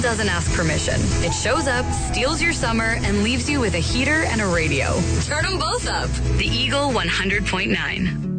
doesn't ask permission. It shows up, steals your summer, and leaves you with a heater and a radio. Turn them both up. The Eagle 100.9.